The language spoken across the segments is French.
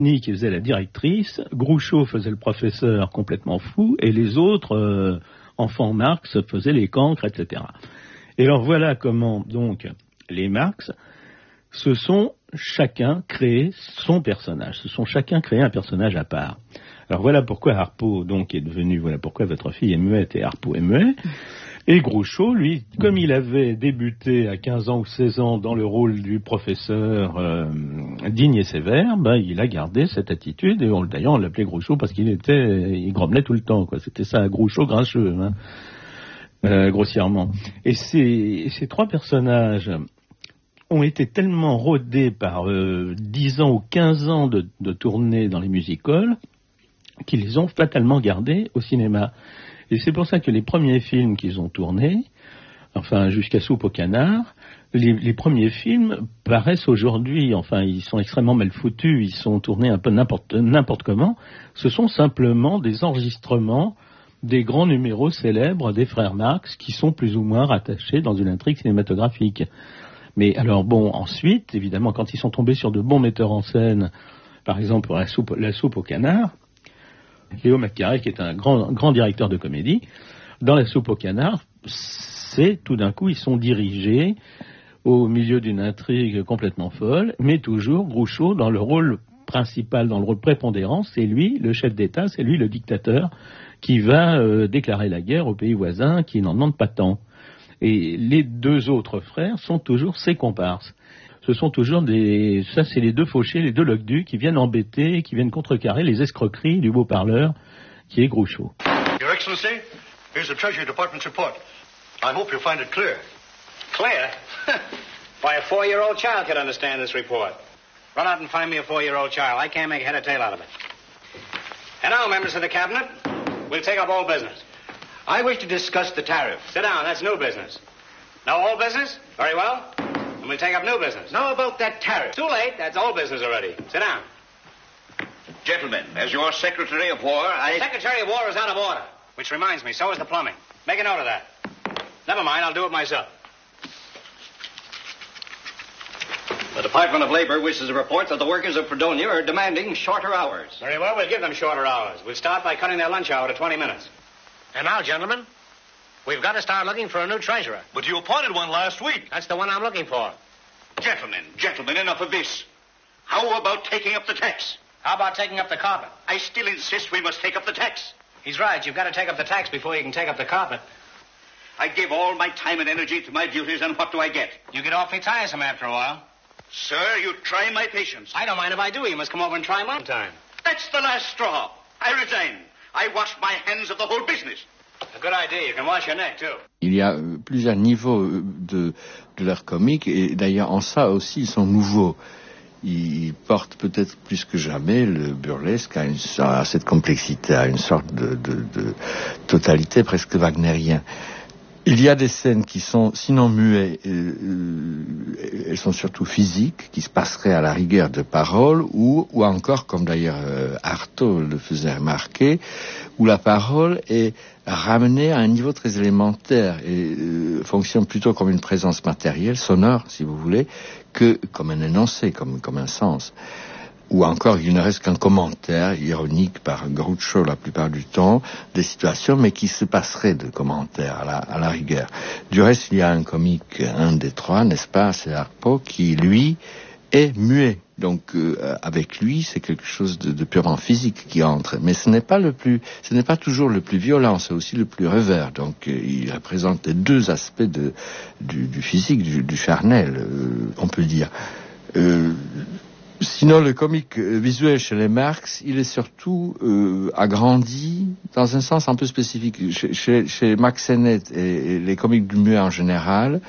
qui faisait la directrice, Groucho faisait le professeur complètement fou, et les autres enfants Marx faisaient les cancres, etc. Et alors voilà comment donc les Marx se sont chacun créé son personnage, se sont chacun créé un personnage à part. Alors voilà pourquoi Harpo donc est devenu, voilà pourquoi votre fille est muette et Harpo est muet. Et Groucho, lui, comme il avait débuté à 15 ans ou 16 ans dans le rôle du professeur digne et sévère, il a gardé cette attitude, et d'ailleurs on l'appelait Groucho parce il grommelait tout le temps, quoi. C'était ça, Groucho grincheux, grossièrement. Et ces trois personnages ont été tellement rodés par 10 ans ou 15 ans de tournée dans les music-halls qu'ils les ont fatalement gardés au cinéma. Et c'est pour ça que les premiers films qu'ils ont tournés, enfin jusqu'à Soupe au canard, les premiers films paraissent aujourd'hui, enfin ils sont extrêmement mal foutus, ils sont tournés un peu n'importe comment, ce sont simplement des enregistrements des grands numéros célèbres des frères Marx qui sont plus ou moins rattachés dans une intrigue cinématographique. Mais alors bon, ensuite, évidemment, quand ils sont tombés sur de bons metteurs en scène, par exemple pour la soupe au canard, Léo Macquaret, qui est un grand directeur de comédie, dans La soupe au canard, c'est tout d'un coup, ils sont dirigés au milieu d'une intrigue complètement folle, mais toujours Groucho dans le rôle principal, dans le rôle prépondérant, c'est lui, le chef d'État, c'est lui le dictateur, qui va déclarer la guerre aux pays voisins qui n'en demandent pas tant. Et les deux autres frères sont toujours ses comparses. Ce sont toujours c'est les deux fauchés, les deux loques-du qui viennent embêter, qui viennent contrecarrer les escroqueries du beau parleur qui est Groucho. Your Excellency, here's the Treasury Department's report. I hope you'll find it clear. Clear? Why, a 4-year-old child could understand this report. Run out and find me a 4-year-old child. I can't make head or tail out of it. And now, members of the Cabinet, we'll take up old business. I wish to discuss the tariff. Sit down, that's new business. No old business? Very well. And we'll take up new business. Now about that tariff. Too late, that's old business already. Sit down. Gentlemen, as your Secretary of War, The Secretary of War is out of order. Which reminds me, so is the plumbing. Make a note of that. Never mind, I'll do it myself. The Department of Labor wishes to report that the workers of Fredonia are demanding shorter hours. Very well, we'll give them shorter hours. We'll start by cutting their lunch hour to 20 minutes. And now, gentlemen, we've got to start looking for a new treasurer. But you appointed one last week. That's the one I'm looking for. Gentlemen, enough of this. How about taking up the tax? How about taking up the carpet? I still insist we must take up the tax. He's right. You've got to take up the tax before you can take up the carpet. I give all my time and energy to my duties, and what do I get? You get awfully tiresome after a while. Sir, you try my patience. I don't mind if I do. You must come over and try mine time. That's the last straw. I resign. I wash my hands of the whole business. A good idea. You can wash your neck, too. Il y a plusieurs niveaux de leur comique, et d'ailleurs en ça aussi ils sont nouveaux. Ils portent peut-être plus que jamais le burlesque à cette complexité, à une sorte de totalité presque wagnérienne. Il y a des scènes qui sont, sinon muettes, elles sont surtout physiques, qui se passeraient à la rigueur de paroles, ou encore, comme d'ailleurs Artaud le faisait remarquer, où la parole est ramenée à un niveau très élémentaire et fonctionne plutôt comme une présence matérielle, sonore, si vous voulez, que comme un énoncé, comme un sens. Ou encore, il ne reste qu'un commentaire ironique par Groucho la plupart du temps des situations, mais qui se passerait de commentaires à la rigueur. Du reste, il y a un comique, un des trois, n'est-ce pas, c'est Harpo, qui, lui, est muet. Donc, avec lui, c'est quelque chose de purement physique qui entre. Mais ce n'est pas toujours le plus violent, c'est aussi le plus revers. Donc, il représente les deux aspects du physique, du charnel, on peut dire. Sinon, le comique visuel chez les Marx, il est surtout agrandi dans un sens un peu spécifique. Chez Max Sennett et les comiques du muet en général,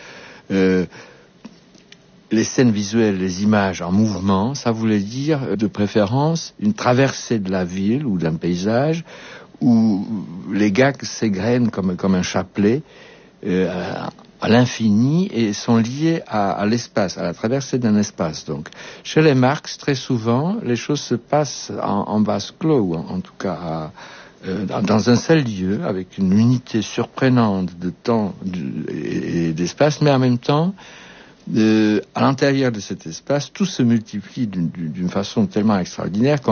les scènes visuelles, les images en mouvement, ça voulait dire de préférence une traversée de la ville ou d'un paysage où les gags s'égrènent comme un chapelet à l'infini et sont liés à l'espace, à la traversée d'un espace. Donc, chez les Marx, très souvent, les choses se passent en vase clos, ou en tout cas dans un seul lieu, avec une unité surprenante de temps et d'espace, mais en même temps, À l'intérieur de cet espace, tout se multiplie d'une façon tellement extraordinaire